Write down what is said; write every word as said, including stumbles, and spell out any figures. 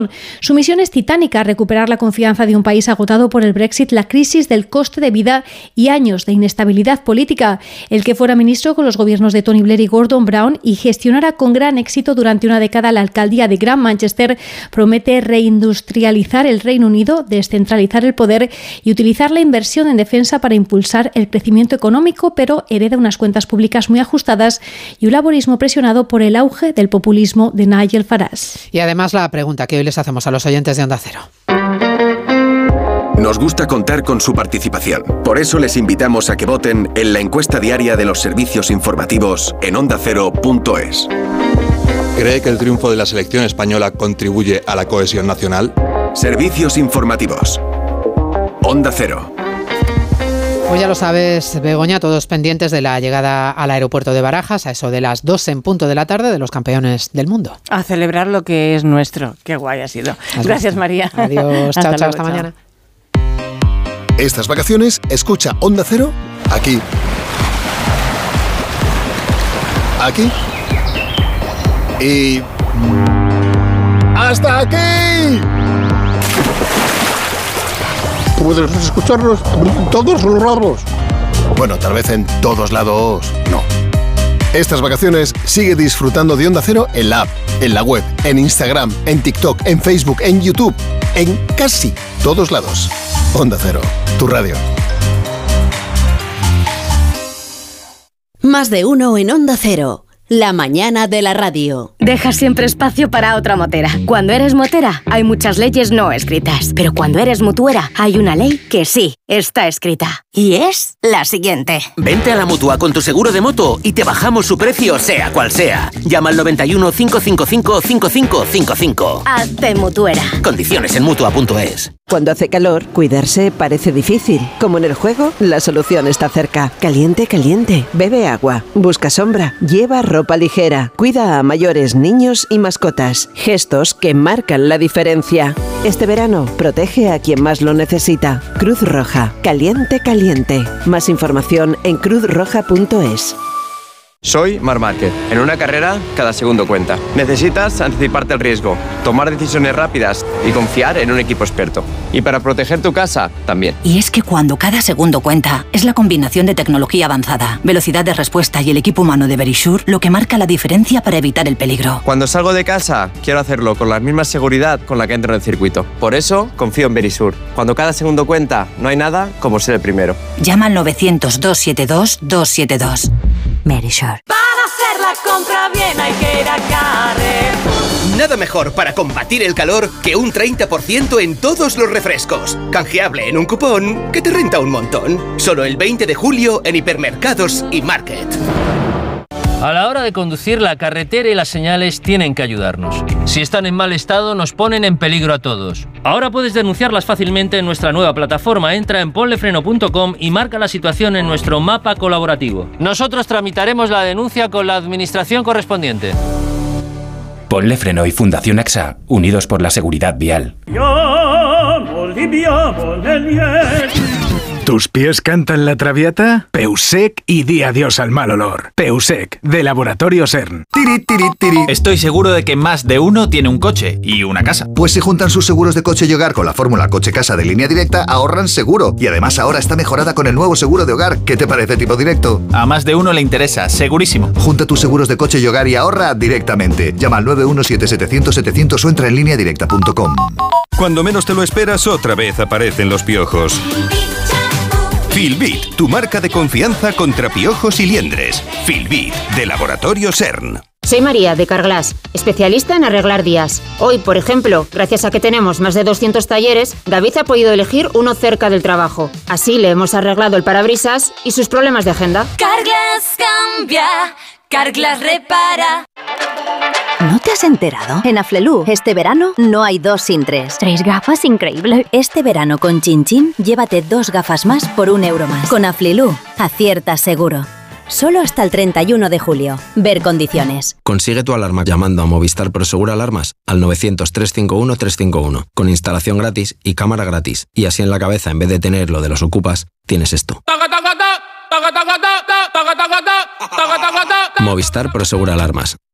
Su misión es titánica: recuperar la confianza de un país agotado por el Brexit, la crisis del coste de vida y años de inestabilidad política. El que fuera ministro con los gobiernos de Tony Blair y Gordon Brown y gestionara con gran éxito durante una década la alcaldía de Gran Manchester promete reindustrializar el Reino Unido, descentralizar el poder y utilizar la inversión en defensa para impulsar el crecimiento económico, pero hereda unas cuentas públicas muy ajustadas y un laborismo presionado por el auge del populismo de Nigel Farage. Y además la pregunta que hoy les hacemos a los oyentes de Onda Cero. Nos gusta contar con su participación. Por eso les invitamos a que voten en la encuesta diaria de los servicios informativos en onda cero punto es. ¿Cree que el triunfo de la selección española contribuye a la cohesión nacional? Servicios informativos. Onda Cero. Pues ya lo sabes, Begoña, todos pendientes de la llegada al aeropuerto de Barajas, a eso de las dos en punto de la tarde, de los campeones del mundo. A celebrar lo que es nuestro. Qué guay ha sido. Has Gracias, visto. María. Adiós, chao, chao, hasta mañana. Estas vacaciones, escucha Onda Cero aquí. Aquí. Y... ¡hasta aquí! Puedes escucharnos en todos los lados. Bueno, tal vez en todos lados no. Estas vacaciones sigue disfrutando de Onda Cero en la app, en la web, en Instagram, en TikTok, en Facebook, en YouTube, en casi todos lados. Onda Cero, tu radio. Más de uno en Onda Cero. La mañana de la radio. Deja siempre espacio para otra motera. Cuando eres motera, hay muchas leyes no escritas. Pero cuando eres mutuera, hay una ley que sí está escrita. Y es la siguiente. Vente a la Mutua con tu seguro de moto y te bajamos su precio, sea cual sea. Llama al noventa y uno, cinco cinco cinco, cinco cinco cinco cinco. Hazte mutuera. Condiciones en mutua punto es. Cuando hace calor, cuidarse parece difícil. Como en el juego, la solución está cerca. Caliente, caliente. Bebe agua. Busca sombra. Lleva ropa ligera. Cuida a mayores, niños y mascotas. Gestos que marcan la diferencia. Este verano, protege a quien más lo necesita. Cruz Roja. Caliente, caliente. Más información en cruz roja punto es. Soy Marc Márquez. En una carrera, cada segundo cuenta. Necesitas anticiparte al riesgo, tomar decisiones rápidas y confiar en un equipo experto. Y para proteger tu casa, también. Y es que cuando cada segundo cuenta, es la combinación de tecnología avanzada, velocidad de respuesta y el equipo humano de Verisure lo que marca la diferencia para evitar el peligro. Cuando salgo de casa, quiero hacerlo con la misma seguridad con la que entro en el circuito. Por eso, confío en Verisure. Cuando cada segundo cuenta, no hay nada como ser el primero. Llama al novecientos, doscientos setenta y dos, doscientos setenta y dos. Verisure. Para hacer la compra bien hay que ir a Carrefour. Nada mejor para combatir el calor que un treinta por ciento en todos los refrescos. Canjeable en un cupón que te renta un montón. Solo el veinte de julio en hipermercados y market. A la hora de conducir, la carretera y las señales tienen que ayudarnos. Si están en mal estado, nos ponen en peligro a todos. Ahora puedes denunciarlas fácilmente en nuestra nueva plataforma. Entra en ponlefreno punto com y marca la situación en nuestro mapa colaborativo. Nosotros tramitaremos la denuncia con la administración correspondiente. Ponle Freno y Fundación A X A, unidos por la seguridad vial. ¿Tus pies cantan la traviata? Peusec y di adiós al mal olor. Peusec, de Laboratorio CERN. Tiri, tiri, tiri. Estoy seguro de que más de uno tiene un coche y una casa. Pues si juntan sus seguros de coche y hogar con la fórmula coche-casa de Línea Directa, ahorran seguro. Y además ahora está mejorada con el nuevo seguro de hogar. ¿Qué te parece, tipo directo? A más de uno le interesa, segurísimo. Junta tus seguros de coche y hogar y ahorra directamente. Llama al nueve uno siete setecientos setecientos o entra en línea directa punto com. Cuando menos te lo esperas, otra vez aparecen los piojos. Filbit, tu marca de confianza contra piojos y liendres. Filbit, de Laboratorio CERN. Soy María, de Carglass, especialista en arreglar días. Hoy, por ejemplo, gracias a que tenemos más de doscientos talleres, David ha podido elegir uno cerca del trabajo. Así le hemos arreglado el parabrisas y sus problemas de agenda. Carglass cambia, Carglass repara. ¿No te has enterado? En Aflelu, este verano no hay dos sin tres. Tres gafas, increíble. Este verano con Chin Chin, llévate dos gafas más por un euro más. Con Aflelu, acierta seguro. Solo hasta el treinta y uno de julio. Ver condiciones. Consigue tu alarma llamando a Movistar Prosegur Alarmas al novecientos, trescientos cincuenta y uno, trescientos cincuenta y uno, con instalación gratis y cámara gratis. Y así en la cabeza, en vez de tener lo de los ocupas, tienes esto. Movistar Prosegur Alarmas.